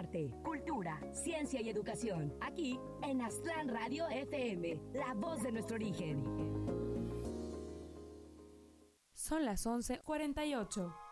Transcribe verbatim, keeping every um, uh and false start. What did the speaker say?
arte, cultura, ciencia y educación. Aquí en Aztlán Radio F M, la voz de nuestro origen. Son las once cuarenta y ocho.